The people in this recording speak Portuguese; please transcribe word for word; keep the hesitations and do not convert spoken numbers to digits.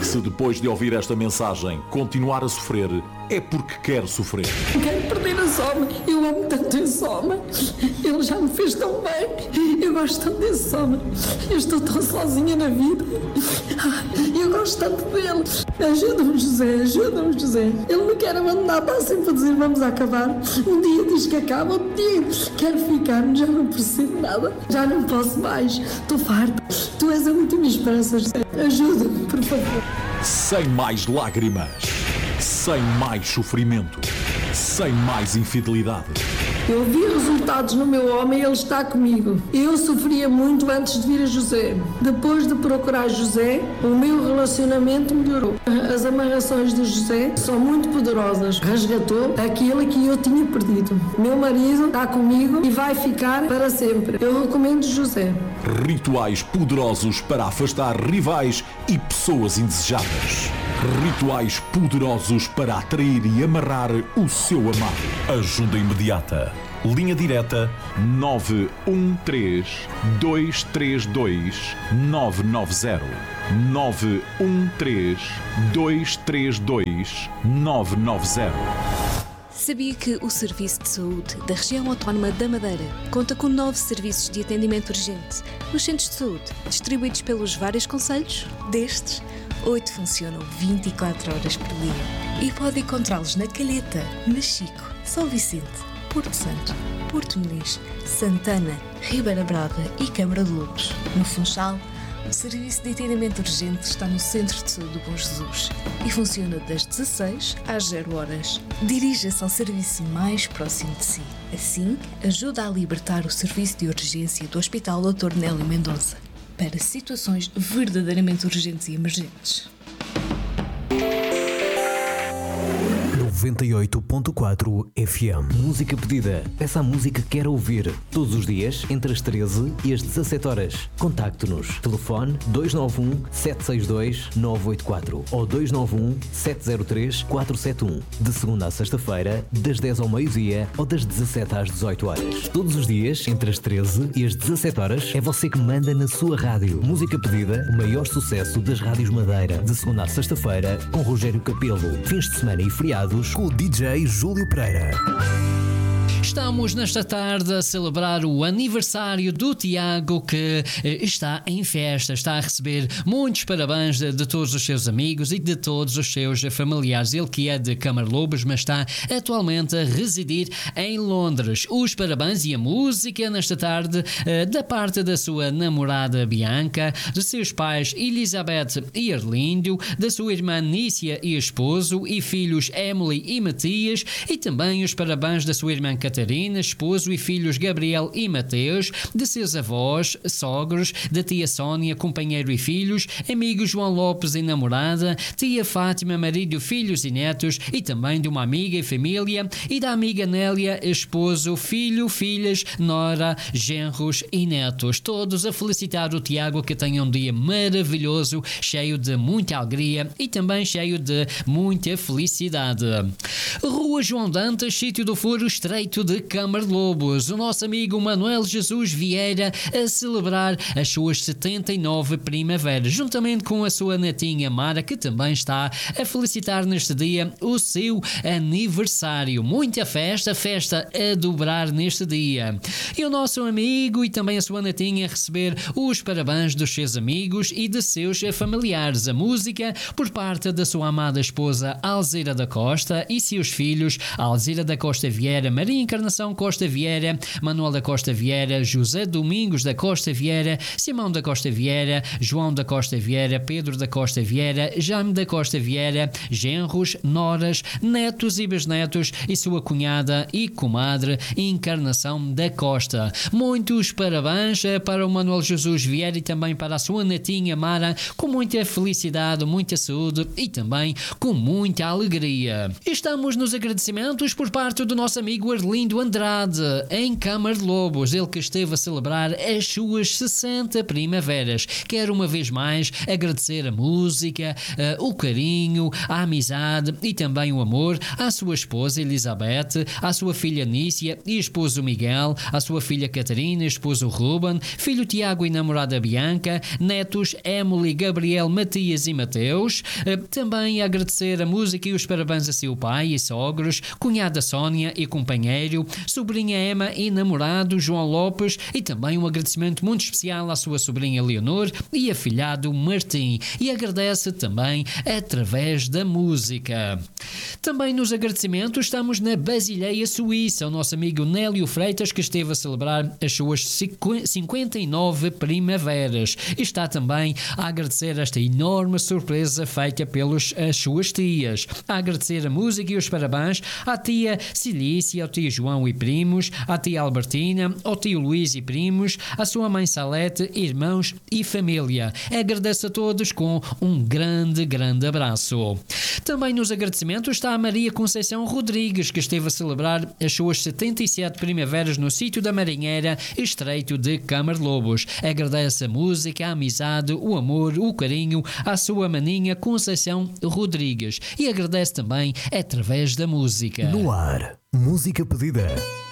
Se depois de ouvir esta mensagem continuar a sofrer, é porque quer sofrer. Quero perder esse homem. Eu amo tanto esse homem. Ele já me fez tão bem. Eu gosto tanto desse homem. Eu estou tão sozinha na vida. Eu gosto tanto dele. Ajuda-me, José. Ajuda-me, José. Ele me quer abandonar. Está sempre a dizer vamos acabar. Um dia diz que acaba. Outro dia quero ficar. Já não percebo nada. Já não posso mais. Estou farta. Tu és a última esperança, José. Ajuda-me, por favor. Sem mais lágrimas, sem mais sofrimento, sem mais infidelidade. Eu vi resultados no meu homem e ele está comigo. Eu sofria muito antes de vir a José. Depois de procurar José, o meu relacionamento melhorou. As amarrações de José são muito poderosas. Resgatou aquilo que eu tinha perdido. Meu marido está comigo e vai ficar para sempre. Eu recomendo José. Rituais poderosos para afastar rivais e pessoas indesejadas. Rituais poderosos para atrair e amarrar o seu amado. Ajuda imediata. Linha direta nove um três, dois três dois, nove nove zero. nove um três, dois três dois, nove nove zero. Sabia que o Serviço de Saúde da Região Autónoma da Madeira conta com nove serviços de atendimento urgente nos centros de saúde, distribuídos pelos vários concelhos? Destes, oito funcionam vinte e quatro horas por dia e pode encontrá-los na Calheta, Machico, São Vicente, Porto Santo, Porto Muniz, Santana, Ribeira Brava e Câmara de Lobos. No Funchal, o Serviço de Atendimento Urgente está no Centro de Saúde do Bom Jesus e funciona das dezasseis às zero horas. Dirija-se ao serviço mais próximo de si. Assim, ajuda a libertar o serviço de urgência do Hospital doutor Nélio Mendonça para situações verdadeiramente urgentes e emergentes. noventa e oito ponto quatro F M. Música pedida. Peça a música que quer ouvir. Todos os dias, entre as treze e as dezassete horas. Contacte-nos. Telefone dois nove um, sete seis dois, nove oito quatro ou dois nove um, sete zero três, quatro sete um. De segunda a sexta-feira, das dez ao meio-dia ou das dezassete às dezoito horas. Todos os dias, entre as treze e as dezassete horas, é você que manda na sua rádio. Música pedida, o maior sucesso das rádios Madeira. De segunda a sexta-feira, com Rogério Capelo. Fins de semana e feriados, com o D J Júlio Pereira. Estamos nesta tarde a celebrar o aniversário do Tiago, que está em festa, está a receber muitos parabéns de, de todos os seus amigos e de todos os seus familiares. Ele que é de Camarlobos, mas está atualmente a residir em Londres. Os parabéns e a música nesta tarde da parte da sua namorada Bianca, de seus pais Elizabeth e Arlindo, da sua irmã Nícia e esposo e filhos Emily e Matias, e também os parabéns da sua irmã Catarina, esposo e filhos Gabriel e Mateus, de seus avós, sogros, da tia Sónia, companheiro e filhos, amigos João Lopes e namorada, tia Fátima, marido, filhos e netos, e também de uma amiga e família, e da amiga Nélia, esposo, filho, filhas, nora, genros e netos. Todos a felicitar o Tiago, que tenha um dia maravilhoso, cheio de muita alegria e também cheio de muita felicidade. Rua João Dantas, sítio do Furo, Estreito de Camarlobos. O nosso amigo Manuel Jesus Vieira a celebrar as suas setenta e nove primaveras, juntamente com a sua netinha Mara, que também está a felicitar neste dia o seu aniversário. Muita festa, festa a dobrar neste dia. E o nosso amigo e também a sua netinha a receber os parabéns dos seus amigos e de seus familiares. A música por parte da sua amada esposa Alzira da Costa e seus filhos Alzira da Costa Vieira, Maria Encarnação Costa Vieira, Manuel da Costa Vieira, José Domingos da Costa Vieira, Simão da Costa Vieira, João da Costa Vieira, Pedro da Costa Vieira, Jaime da Costa Vieira, genros, noras, netos e bisnetos e sua cunhada e comadre Encarnação da Costa. Muitos parabéns para o Manuel Jesus Vieira e também para a sua netinha Mara, com muita felicidade, muita saúde e também com muita alegria. Estamos nos agradecimentos por parte do nosso amigo Arlindo Arlindo Andrade, em Câmara de Lobos, ele que esteve a celebrar as suas sessenta primaveras. Quero uma vez mais agradecer a música, uh, o carinho, a amizade e também o amor à sua esposa Elizabeth, à sua filha Nícia e esposo Miguel, à sua filha Catarina, esposo Ruben, filho Tiago e namorada Bianca, netos Emily, Gabriel, Matias e Mateus. Uh, também agradecer a música e os parabéns a seu pai e sogros, cunhada Sónia e companheiro, sobrinha Emma e namorado João Lopes, e também um agradecimento muito especial à sua sobrinha Leonor e afilhado Martim, e agradece também através da música. Também nos agradecimentos estamos na Basileia, Suíça, o nosso amigo Nélio Freitas, que esteve a celebrar as suas cinquenta e nove primaveras, e está também a agradecer esta enorme surpresa feita pelas as suas tias, a agradecer a música e os parabéns à tia Cilícia, ao tio João e primos, à tia Albertina, ao tio Luís e primos, à sua mãe Salete, irmãos e família. Agradeço a todos com um grande, grande abraço. Também nos agradecimentos está a Maria Conceição Rodrigues, que esteve a celebrar as suas setenta e sete primaveras no sítio da Marinheira, estreito de Câmara de Lobos. Agradece a música, a amizade, o amor, o carinho à sua maninha Conceição Rodrigues, e agradece também através da música. No ar, música pedida.